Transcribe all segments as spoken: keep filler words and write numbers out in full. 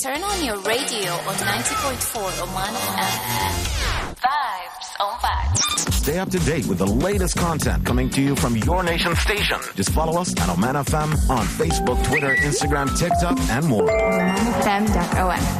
Turn on your radio on ninety point four Oman F M. Vibes on Vibes. Stay up to date with the latest content coming to you from your nation station. Just follow us at Oman F M on Facebook, Twitter, Instagram, TikTok, and more. oman f m dot o m.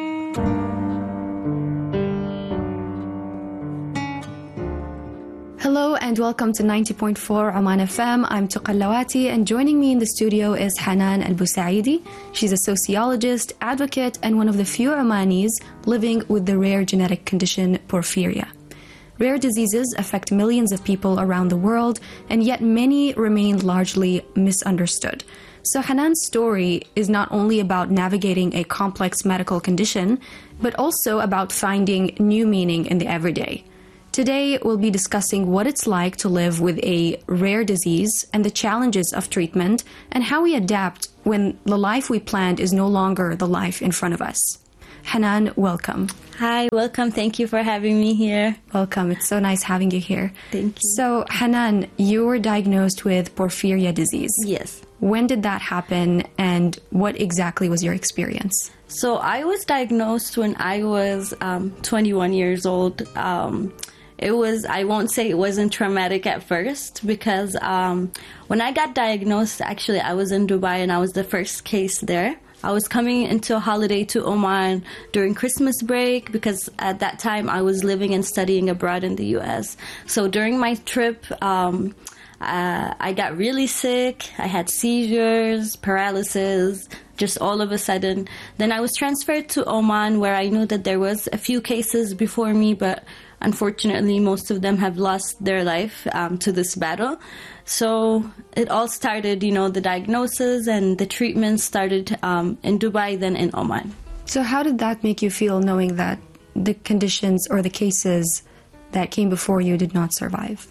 Hello and welcome to ninety point four Oman F M. I'm Tuqa Lawati, and joining me in the studio is Hanan Al-Busaidi. She's a sociologist, advocate, and one of the few Omanis living with the rare genetic condition porphyria. Rare diseases affect millions of people around the world, and yet many remain largely misunderstood. So Hanan's story is not only about navigating a complex medical condition, but also about finding new meaning in the everyday. Today, we'll be discussing what it's like to live with a rare disease and the challenges of treatment and how we adapt when the life we planned is no longer the life in front of us. Hanan, welcome. Hi, welcome. Thank you for having me here. Welcome. It's so nice having you here. Thank you. So, Hanan, you were diagnosed with porphyria disease. Yes. When did that happen, and what exactly was your experience? So, I was diagnosed when I was um, twenty-one years old. Um, It was, I won't say it wasn't traumatic at first, because um, when I got diagnosed, actually, I was in Dubai and I was the first case there. I was coming into a holiday to Oman during Christmas break, because at that time I was living and studying abroad in the U S. So during my trip, um, uh, I got really sick. I had seizures, paralysis, just all of a sudden. Then I was transferred to Oman, where I knew that there was a few cases before me, but unfortunately, most of them have lost their life um, to this battle. So it all started, you know, the diagnosis and the treatment started um, in Dubai, then in Oman. So how did that make you feel, knowing that the conditions or the cases that came before you did not survive?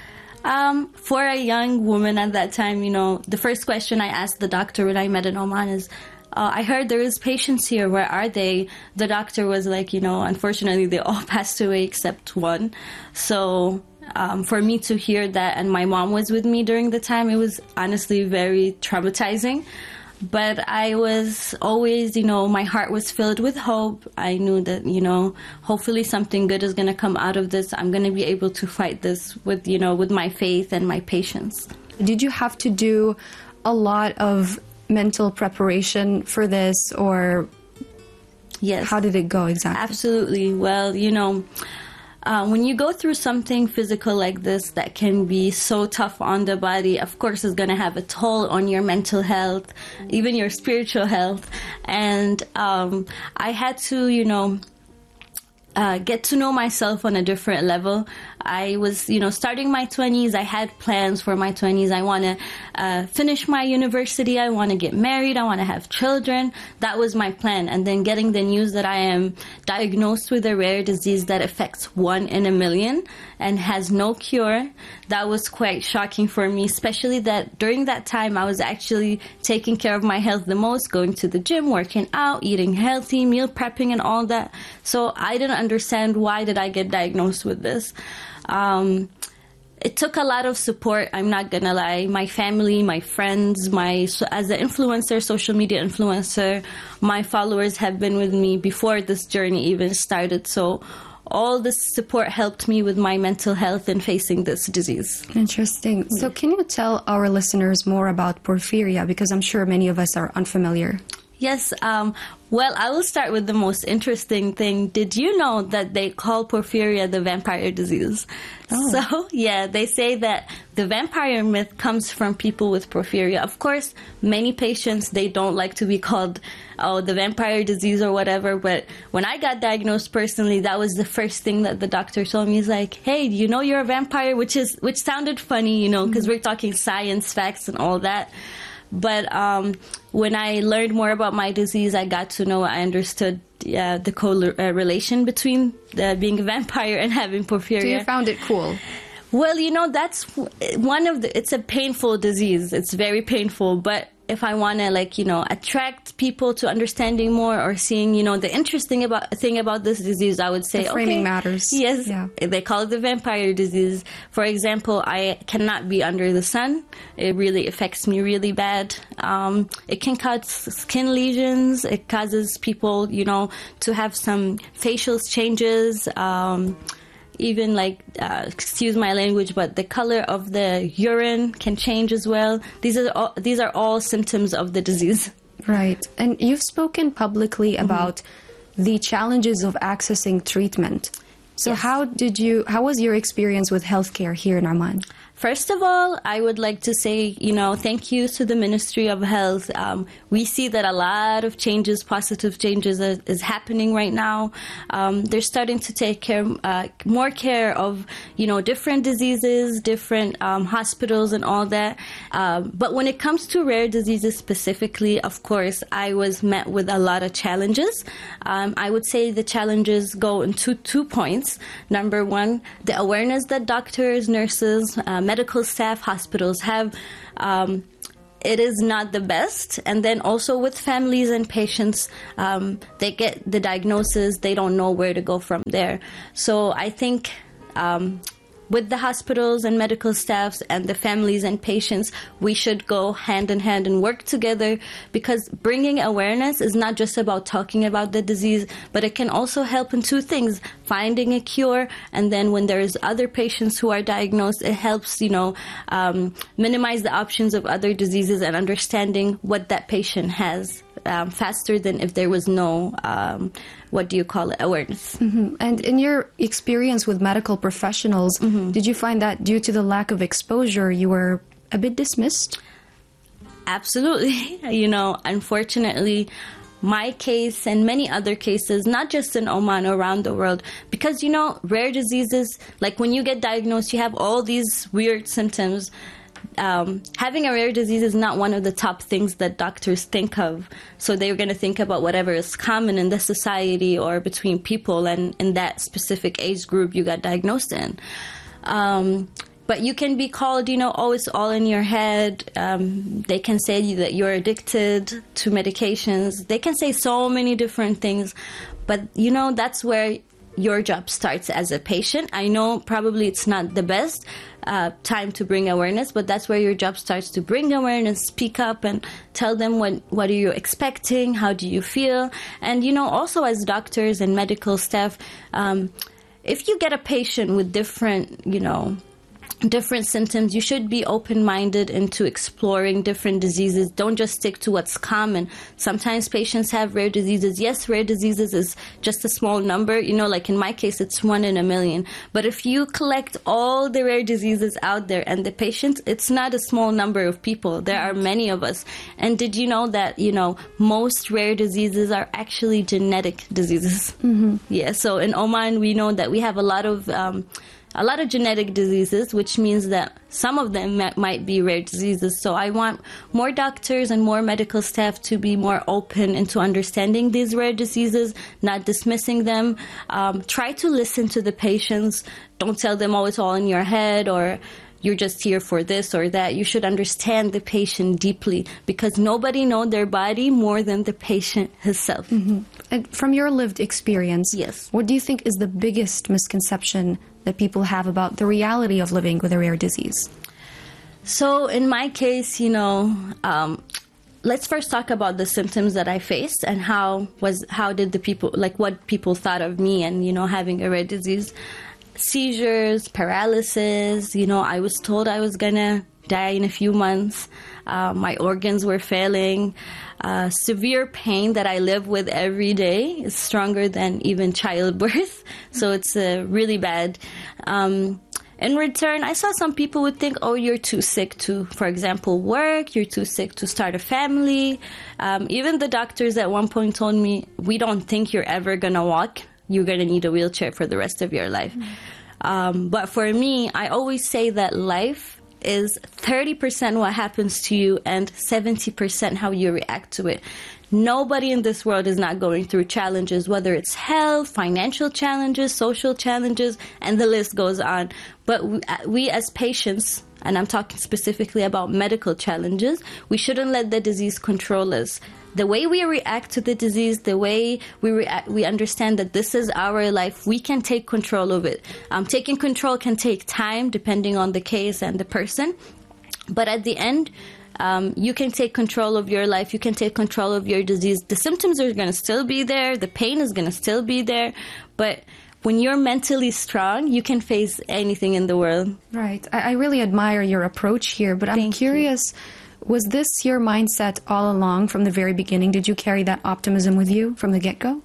Um, for a young woman at that time, you know, the first question I asked the doctor when I met in Oman is, Uh, I heard there is patients here. Where are they? The doctor was like, you know, unfortunately, they all passed away except one. So um, for me to hear that, and my mom was with me during the time, it was honestly very traumatizing. But I was always, you know, my heart was filled with hope. I knew that, you know, hopefully something good is going to come out of this. I'm going to be able to fight this with, you know, with my faith and my patience. Did you have to do a lot of mental preparation for this, or yes, how did it go exactly? Absolutely. Well, you know, uh, when you go through something physical like this that can be so tough on the body, of course it's going to have a toll on your mental health, even your spiritual health. And um, I had to, you know, Uh, get to know myself on a different level. I was, you know, starting my twenties. I had plans for my twenties. I want to uh, finish my university. I want to get married. I want to have children. That was my plan. And then getting the news that I am diagnosed with a rare disease that affects one in a million and has no cure, that was quite shocking for me, especially that during that time I was actually taking care of my health the most, going to the gym, working out, eating healthy, meal prepping and all that. So I didn't understand, why did I get diagnosed with this? Um, it took a lot of support, I'm not gonna lie. My family, my friends, my so as an influencer, social media influencer, my followers have been with me before this journey even started. So all this support helped me with my mental health and facing this disease. Interesting. So can you tell our listeners more about porphyria, because I'm sure many of us are unfamiliar? Yes. Um, well, I will start with the most interesting thing. Did you know that they call porphyria the vampire disease? Oh. So, yeah, they say that the vampire myth comes from people with porphyria. Of course, many patients, they don't like to be called, oh, the vampire disease or whatever. But when I got diagnosed personally, that was the first thing that the doctor told me. He's like, hey, you know you're a vampire, which is which sounded funny, you know, because mm-hmm. we're talking science, facts, and all that. But um, when I learned more about my disease, I got to know, I understood uh, the correlation between uh, being a vampire and having porphyria. So you found it cool? Well, you know, that's one of the, it's a painful disease. It's very painful. But if I want to, like, you know, attract people to understanding more or seeing, you know, the interesting about thing about this disease, I would say, the framing okay, matters. Yes, yeah. They call it the vampire disease. For example, I cannot be under the sun. It really affects me really bad. Um, it can cause skin lesions. It causes people, you know, to have some facial changes. Um, Even like, uh, excuse my language, but the color of the urine can change as well. These are all, these are all symptoms of the disease. Right. And you've spoken publicly about mm-hmm. the challenges of accessing treatment. So Yes. how did you, how was your experience with healthcare here in Oman? First of all, I would like to say, you know, thank you to the Ministry of Health. Um, we see that a lot of changes, positive changes, is, is happening right now. Um, they're starting to take care, uh, more care of, you know, different diseases, different um, hospitals and all that. Um, but when it comes to rare diseases specifically, of course, I was met with a lot of challenges. Um, I would say the challenges go into two points. Number one, the awareness that doctors, nurses, um, medical staff, hospitals have, um, it is not the best. And then also with families and patients, um, they get the diagnosis, they don't know where to go from there. So I think um, with the hospitals and medical staffs and the families and patients, we should go hand in hand and work together, because bringing awareness is not just about talking about the disease, but it can also help in two things: finding a cure, and then when there's other patients who are diagnosed, it helps, you know, um, minimize the options of other diseases and understanding what that patient has um, faster than if there was no, um, what do you call it, awareness. Mm-hmm. And in your experience with medical professionals, mm-hmm. did you find that due to the lack of exposure, you were a bit dismissed? Absolutely. You know, unfortunately, my case and many other cases, not just in Oman, around the world, because, you know, rare diseases, like when you get diagnosed, you have all these weird symptoms. Um, having a rare disease is not one of the top things that doctors think of. So they're going to think about whatever is common in the society or between people and in that specific age group you got diagnosed in. Um, But you can be called, you know, oh, it's all in your head. Um, they can say that you're addicted to medications. They can say so many different things. But, you know, that's where your job starts as a patient. I know probably it's not the best uh, time to bring awareness, but that's where your job starts, to bring awareness, speak up and tell them what, what are you expecting, how do you feel. And, you know, also as doctors and medical staff, um, if you get a patient with different, you know, different symptoms, you should be open-minded into exploring different diseases. Don't just stick to what's common. Sometimes patients have rare diseases. Yes, rare diseases is just a small number. You know, like in my case, it's one in a million. But if you collect all the rare diseases out there and the patients, it's not a small number of people. There are many of us. And did you know that, you know, most rare diseases are actually genetic diseases? Mm-hmm. Yeah, so in Oman, we know that we have a lot of um, a lot of genetic diseases, which means that some of them might be rare diseases. So I want more doctors and more medical staff to be more open into understanding these rare diseases, not dismissing them. Um, try to listen to the patients. Don't tell them, oh, it's all in your head, or you're just here for this or that. You should understand the patient deeply, because nobody knows their body more than the patient himself. Mm-hmm. And from your lived experience, yes, what do you think is the biggest misconception that people have about the reality of living with a rare disease? So in my case, you know, um, let's first talk about the symptoms that I faced and how was how did the people, like what people thought of me and, you know, having a rare disease. Seizures, paralysis, you know, I was told I was gonna die in a few months. Uh, my organs were failing. Uh, severe pain that I live with every day is stronger than even childbirth. So it's uh, really bad. Um, in return, I saw some people would think, oh, you're too sick to, for example, work. You're too sick to start a family. Um, even the doctors at one point told me, we don't think you're ever going to walk. You're going to need a wheelchair for the rest of your life. Mm-hmm. Um, but for me, I always say that life is thirty percent what happens to you and seventy percent how you react to it. Nobody in this world is not going through challenges, whether it's health, financial challenges, social challenges, and the list goes on. But we, we as patients, and I'm talking specifically about medical challenges, we shouldn't let the disease control us. The way we react to the disease, the way we react, we understand that this is our life, we can take control of it. Um, taking control can take time depending on the case and the person. But at the end, um, you can take control of your life. You can take control of your disease. The symptoms are going to still be there. The pain is going to still be there. But when you're mentally strong, you can face anything in the world. Right. I, I really admire your approach here, but I'm Thank curious, you. was this your mindset all along from the very beginning? Did you carry that optimism with you from the get-go?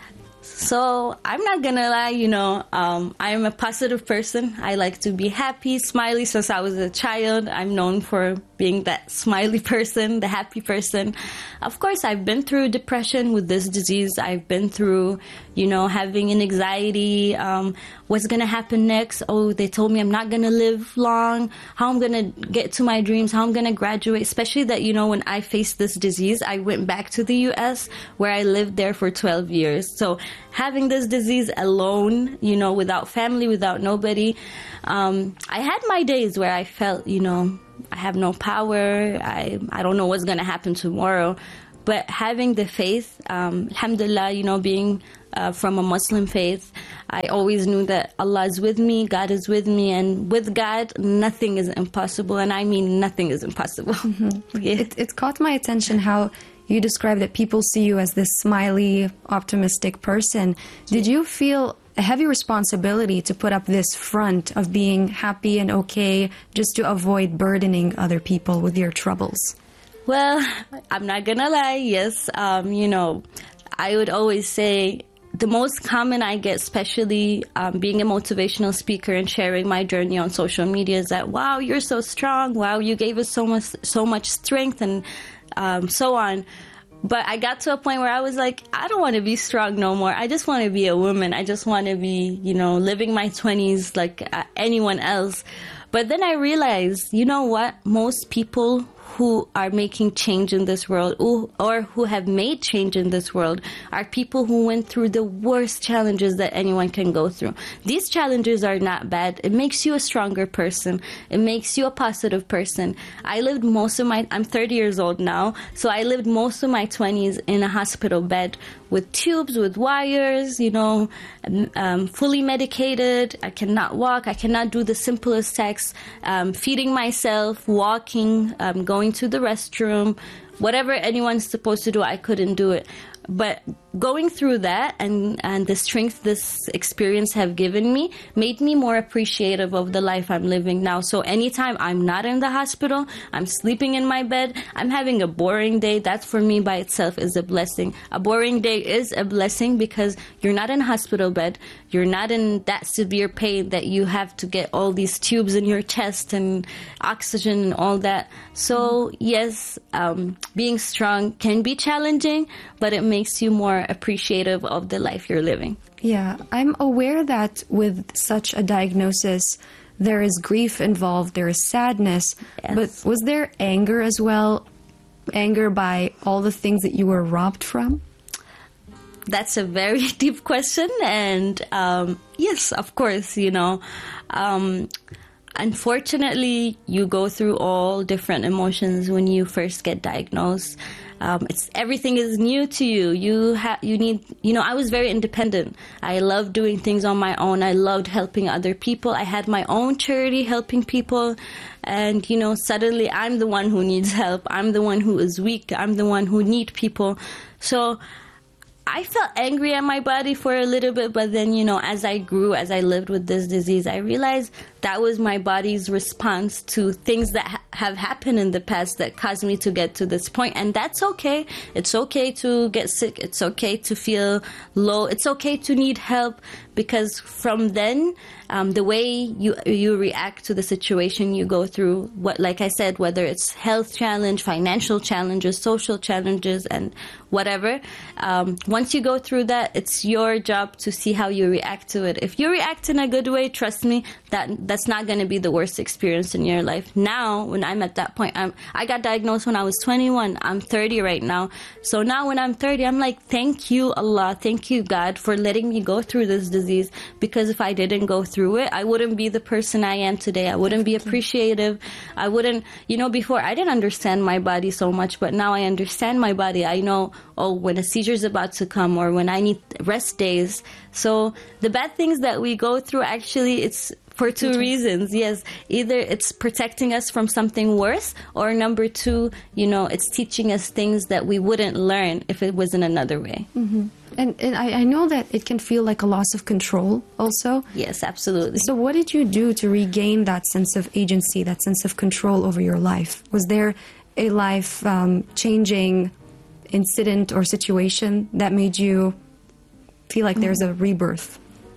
So I'm not gonna lie, you know, um, I'm a positive person. I like to be happy, smiley. Since I was a child, I'm known for being that smiley person, the happy person. Of course, I've been through depression with this disease. I've been through, you know, having an anxiety. Um, what's gonna happen next? Oh, they told me I'm not gonna live long. How I'm gonna get to my dreams? How I'm gonna graduate? Especially that, you know, when I faced this disease, I went back to the U S where I lived there for twelve years. So having this disease alone, you know, without family, without nobody, um, I had my days where I felt, you know, I have no power. I I don't know what's gonna happen tomorrow. But having the faith, um, alhamdulillah, you know, being uh, from a Muslim faith, I always knew that Allah is with me, God is with me, and with God, nothing is impossible. And I mean, nothing is impossible. Mm-hmm. Yeah. It, it caught my attention how you describe that people see you as this smiley, optimistic person. Did you feel a heavy responsibility to put up this front of being happy and okay just to avoid burdening other people with your troubles? Well, I'm not gonna lie, yes. Um, you know, I would always say the most common I get, especially um, being a motivational speaker and sharing my journey on social media, is that, wow, you're so strong. Wow, you gave us so much, so much strength and um, so on. But I got to a point where I was like, I don't want to be strong no more. I just want to be a woman. I just want to be, you know, living my twenties like uh, anyone else. But then I realized, you know what? Most people who are making change in this world or, or who have made change in this world are people who went through the worst challenges that anyone can go through. These challenges are not bad. It makes you a stronger person. It makes you a positive person. I lived most of my, I'm thirty years old now, so I lived most of my twenties in a hospital bed with tubes, with wires, you know, um, fully medicated. I cannot walk. I cannot do the simplest tasks, um, feeding myself, walking, um, going to the restroom, whatever anyone's supposed to do, I couldn't do it. But going through that and, and the strength this experience have given me made me more appreciative of the life I'm living now. So anytime I'm not in the hospital, I'm sleeping in my bed, I'm having a boring day, that for me by itself is a blessing. A boring day is a blessing because you're not in a hospital bed, you're not in that severe pain that you have to get all these tubes in your chest and oxygen and all that. So yes, um, being strong can be challenging, but it makes you more appreciative of the life you're living. Yeah, I'm aware that with such a diagnosis, there is grief involved, there is sadness, Yes. but was there anger as well? Anger by all the things that you were robbed from? That's a very deep question, and um, yes, of course, you know, um, unfortunately, you go through all different emotions when you first get diagnosed. Um, it's everything is new to you. You have you need you know. I was very independent. I loved doing things on my own. I loved helping other people. I had my own charity helping people, and you know, suddenly I'm the one who needs help. I'm the one who is weak. I'm the one who need people. So I felt angry at my body for a little bit, but then, you know, as I grew, as I lived with this disease, I realized that was my body's response to things that ha- have happened in the past that caused me to get to this point. And that's okay. It's okay to get sick. It's okay to feel low. It's okay to need help, because from then, um, the way you you react to the situation you go through, what, like I said, whether it's health challenge, financial challenges, social challenges, and whatever, um, once you go through that, it's your job to see how you react to it. If you react in a good way, trust me, that that's not going to be the worst experience in your life. Now, when I'm at that point, I'm, I got diagnosed when I was twenty-one. I'm thirty right now. So now when I'm thirty, I'm like, thank you, Allah. Thank you, God, for letting me go through this disease. disease, because if I didn't go through it, I wouldn't be the person I am today. I wouldn't be appreciative. I wouldn't, you know, before I didn't understand my body so much, but now I understand my body. I know, oh, when a seizure is about to come or when I need rest days. So the bad things that we go through, actually, it's for two reasons. Yes, either it's protecting us from something worse, or number two, you know, it's teaching us things that we wouldn't learn if it was in another way. Mm-hmm. And, and I, I know that it can feel like a loss of control also. Yes, absolutely. So what did you do to regain that sense of agency, that sense of control over your life? Was there a life um, changing incident or situation that made you feel like there's a rebirth?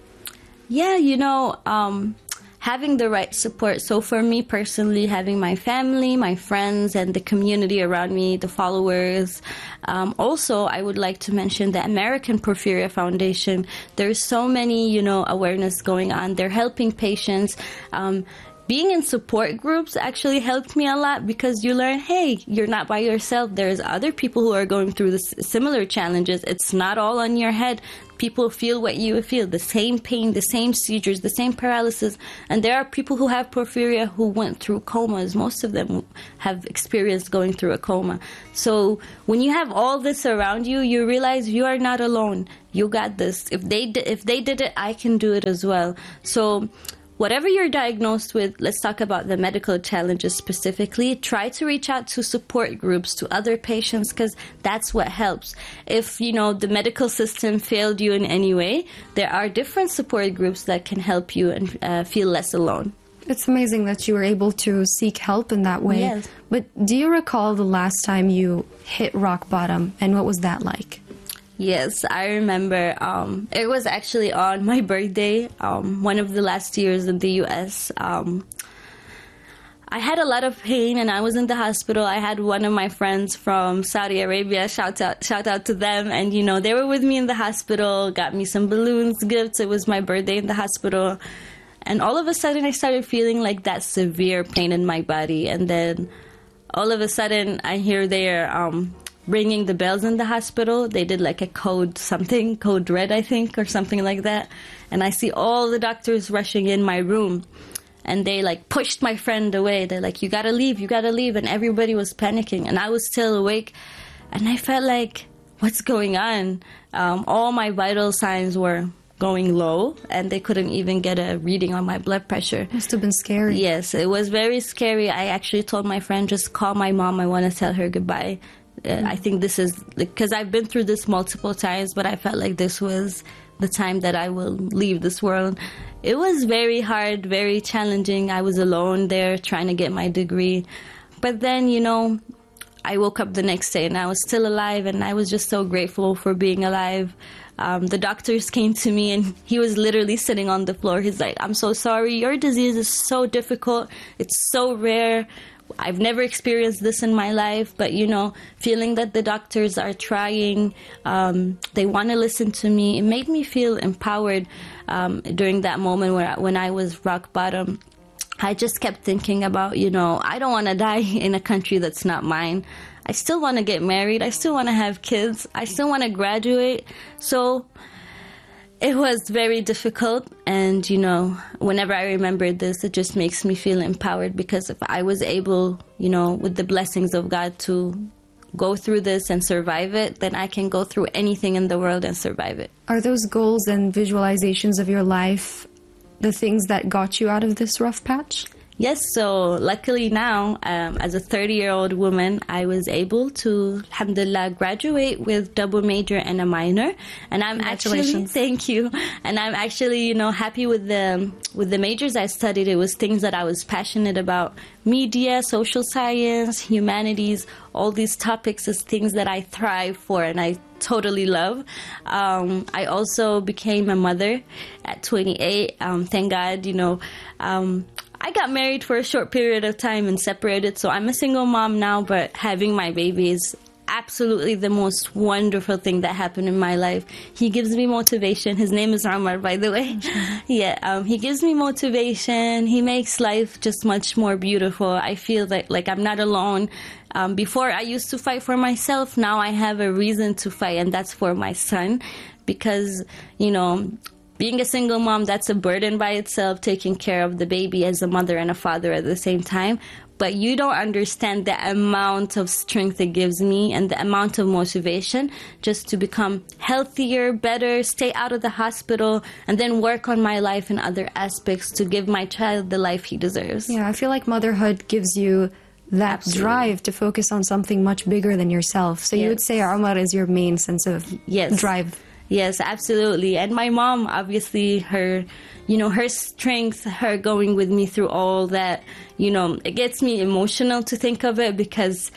Yeah, you know, um, having the right support. So for me personally, having my family, my friends, and the community around me, the followers. Um, also, I would like to mention the American Porphyria Foundation. There's so many, you know, awareness going on. They're helping patients. Um, Being in support groups actually helped me a lot, because you learn, hey, you're not by yourself. There's other people who are going through this similar challenges. It's not all on your head. People feel what you feel, the same pain, the same seizures, the same paralysis. And there are people who have porphyria who went through comas. Most of them have experienced going through a coma. So when you have all this around you, you realize you are not alone. You got this. If they di- if they did it, I can do it as well. So whatever you're diagnosed with, let's talk about the medical challenges specifically. Try to reach out to support groups, to other patients, because that's what helps. If, you know, the medical system failed you in any way, there are different support groups that can help you and uh, feel less alone. It's amazing that you were able to seek help in that way. Yes. But do you recall the last time you hit rock bottom, and what was that like? Yes, I remember. Um, it was actually on my birthday, um, one of the last years in the U S. Um, I had a lot of pain and I was in the hospital. I had one of my friends from Saudi Arabia, shout out, shout out to them. And, you know, they were with me in the hospital, got me some balloons, gifts. It was my birthday in the hospital. And all of a sudden I started feeling like that severe pain in my body. And then all of a sudden I hear their... Um, ringing the bells in the hospital. They did like a code something, code red, I think, or something like that. And I see all the doctors rushing in my room. And they like pushed my friend away. They're like, you gotta leave, you gotta leave. And everybody was panicking. And I was still awake. And I felt like, what's going on? Um, all my vital signs were going low. And they couldn't even get a reading on my blood pressure. Must have been scary. Yes, it was very scary. I actually told my friend, just call my mom. I want to tell her goodbye. Uh, I think this is, because I've been through this multiple times, but I felt like this was the time that I will leave this world. It was very hard, very challenging. I was alone there trying to get my degree. But then, you know, I woke up the next day and I was still alive, and I was just so grateful for being alive. Um, the doctors came to me and he was literally sitting on the floor. He's like, I'm so sorry. Your disease is so difficult. It's so rare. I've never experienced this in my life, but, you know, feeling that the doctors are trying, um, they want to listen to me, it made me feel empowered um, during that moment where I, when I was rock bottom. I just kept thinking about, you know, I don't want to die in a country that's not mine. I still want to get married. I still want to have kids. I still want to graduate. So it was very difficult, and, you know, whenever I remember this, it just makes me feel empowered, because if I was able, you know, with the blessings of God to go through this and survive it, then I can go through anything in the world and survive it. Are those goals and visualizations of your life the things that got you out of this rough patch? Yes, so luckily now, um, as a thirty-year-old woman, I was able to, alhamdulillah, graduate with double major and a minor. And I'm actually, thank you. And I'm actually, you know, happy with the with the majors I studied. It was things that I was passionate about. Media, social science, humanities, all these topics is things that I thrive for and I totally love. Um, I also became a mother at twenty-eight. Um, thank God, you know. Um, I got married for a short period of time and separated, so I'm a single mom now, but having my baby is absolutely the most wonderful thing that happened in my life. He gives me motivation. His name is Omar, by the way. Yeah, um, he gives me motivation. He makes life just much more beautiful. I feel that, like, I'm not alone. Um, before, I used to fight for myself. Now I have a reason to fight, and that's for my son, because, you know, being a single mom, that's a burden by itself, taking care of the baby as a mother and a father at the same time. But you don't understand the amount of strength it gives me and the amount of motivation just to become healthier, better, stay out of the hospital, and then work on my life and other aspects to give my child the life he deserves. Yeah, I feel like motherhood gives you that Absolutely. drive to focus on something much bigger than yourself. So you would Yes. say Omar is your main sense of Yes. drive. Yes, absolutely. And my mom, obviously, her, you know, her strength, her going with me through all that, you know, it gets me emotional to think of it because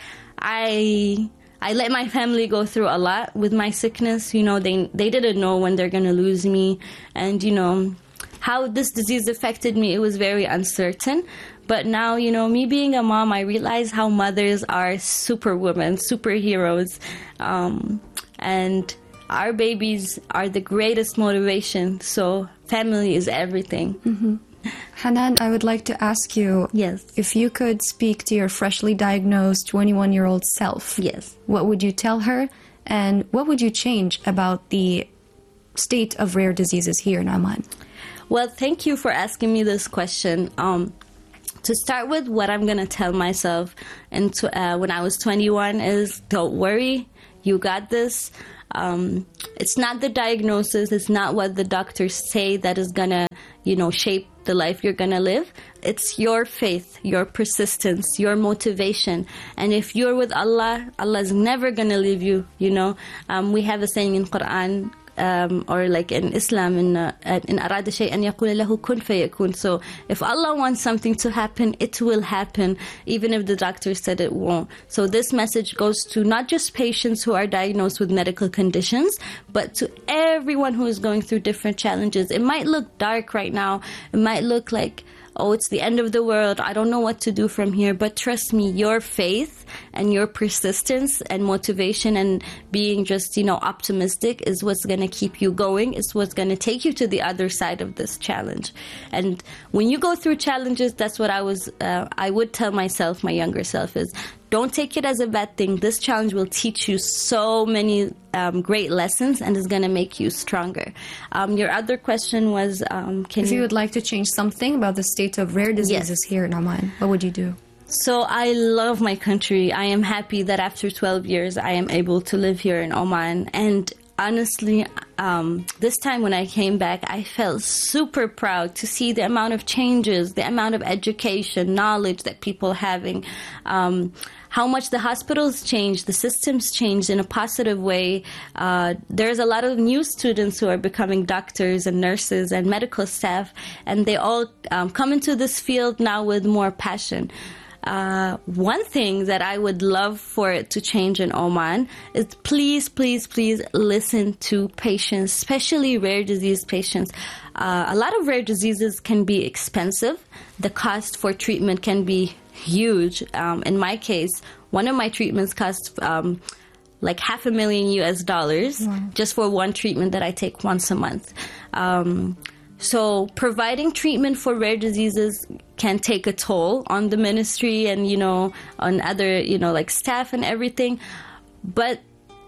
I I let my family go through a lot with my sickness. You know, they they didn't know when they're going to lose me. And, you know, how this disease affected me, it was very uncertain. But now, you know, me being a mom, I realize how mothers are superwomen, superheroes. Um, and our babies are the greatest motivation. So family is everything. Mm-hmm. Hanan, I would like to ask you Yes. if you could speak to your freshly diagnosed twenty-one-year-old self. Yes. What would you tell her? And what would you change about the state of rare diseases here in Oman? Well, thank you for asking me this question. Um, to start with, what I'm going to tell myself and to, uh, when I was twenty-one is, don't worry, you got this. Um, it's not the diagnosis, it's not what the doctors say that is going to, you know, shape the life you're going to live. It's your faith, your persistence, your motivation. And if you're with Allah, Allah's never going to leave you, you know. Um, we have a saying in Quran, Um, or like in Islam, in uh, in أراد شيئا يقول له كن فيكون. So if Allah wants something to happen, it will happen, even if the doctor said it won't. So this message goes to not just patients who are diagnosed with medical conditions, but to everyone who is going through different challenges. It might look dark right now. It might look like, oh, it's the end of the world, I don't know what to do from here. But trust me, your faith and your persistence and motivation and being just, you know, optimistic is what's going to keep you going. It's what's going to take you to the other side of this challenge. And when you go through challenges, that's what I was, uh, I would tell myself, my younger self, is don't take it as a bad thing. This challenge will teach you so many um, great lessons and is going to make you stronger. Um, your other question was, um, can If you... you would like to change something about the state of rare diseases Yes. here in Oman, what would you do? So I love my country. I am happy that after twelve years, I am able to live here in Oman. And honestly, um, this time when I came back, I felt super proud to see the amount of changes, the amount of education, knowledge that people are having, um, how much the hospitals changed, the systems changed in a positive way. Uh, there's a lot of new students who are becoming doctors and nurses and medical staff, and they all um, come into this field now with more passion. Uh, one thing that I would love for it to change in Oman is please, please, please listen to patients, especially rare disease patients. Uh, a lot of rare diseases can be expensive. The cost for treatment can be huge. Um, in my case, one of my treatments cost um, like half a million U S dollars wow. just for one treatment that I take once a month. Um, So providing treatment for rare diseases can take a toll on the ministry and, you know, on other, you know, like staff and everything. But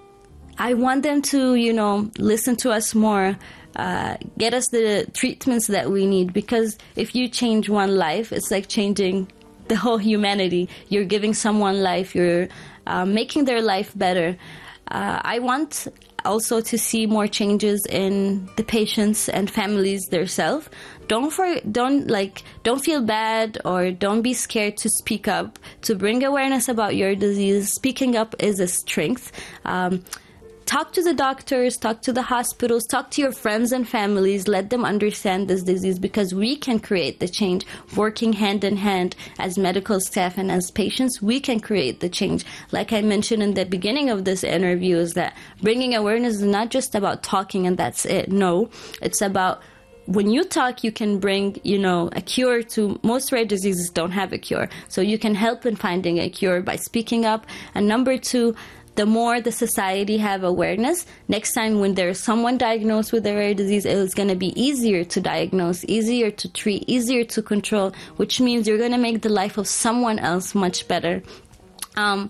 I want them to, you know, listen to us more, uh, get us the treatments that we need. Because if you change one life, it's like changing the whole humanity. You're giving someone life. You're uh, making their life better. Uh, I want also to see more changes in the patients and families themselves. Don't for, don't like don't feel bad or don't be scared to speak up, to bring awareness about your disease. Speaking up is a strength. Um, Talk to the doctors, talk to the hospitals, talk to your friends and families, let them understand this disease, because we can create the change. Working hand in hand as medical staff and as patients, we can create the change. Like I mentioned in the beginning of this interview, is that bringing awareness is not just about talking and that's it. No, it's about when you talk, you can bring, you know, a cure to most rare diseases don't have a cure. So you can help in finding a cure by speaking up. And number two, the more the society have awareness, next time when there's someone diagnosed with a rare disease, it's going to be easier to diagnose, easier to treat, easier to control, which means you're going to make the life of someone else much better. Um,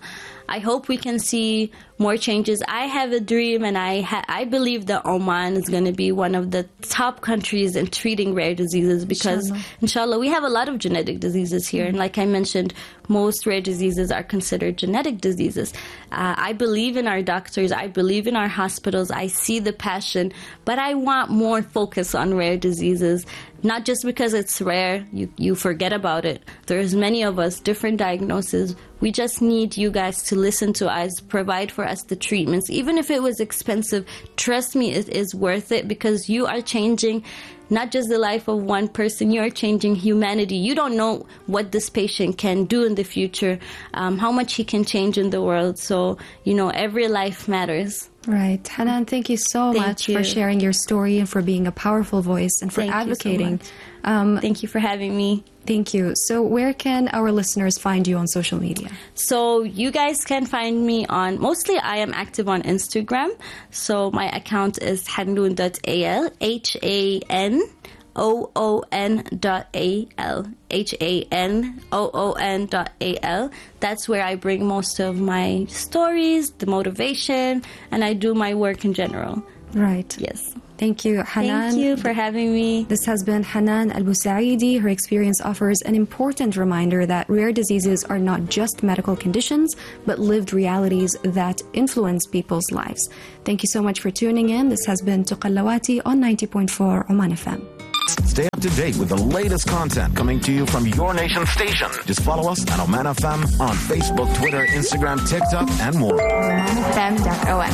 I hope we can see more changes. I have a dream, and I ha- I believe that Oman is going to be one of the top countries in treating rare diseases because, inshallah, inshallah we have a lot of genetic diseases here. Mm-hmm. And like I mentioned, most rare diseases are considered genetic diseases. Uh, I believe in our doctors. I believe in our hospitals. I see the passion, but I want more focus on rare diseases. Not just because it's rare, you, you forget about it. There's many of us, different diagnoses. We just need you guys to listen to us, provide for us the treatments. Even if it was expensive, trust me, it is worth it because you are changing not just the life of one person, you are changing humanity. You don't know what this patient can do in the future, um, how much he can change in the world. So, you know, every life matters. Right. Hanan, thank you so thank much you. for sharing your story and for being a powerful voice and for thank advocating. You so um, thank you for having me. Thank you. So where can our listeners find you on social media? So you guys can find me on, mostly I am active on Instagram. So my account is hannoon dot a l, H A N O O N dot A L, H A N O O N dot A L. That's where I bring most of my stories, the motivation, and I do my work in general. Right. Yes. Thank you, Hanan. Thank you for having me. This has been Hanan Al-Busaidi. Her experience offers an important reminder that rare diseases are not just medical conditions, but lived realities that influence people's lives. Thank you so much for tuning in. This has been Tuqallawati on ninety point four Oman F M. Stay up to date with the latest content coming to you from your nation station. Just follow us at Oman F M on Facebook, Twitter, Instagram, TikTok, and more. oman f m dot o m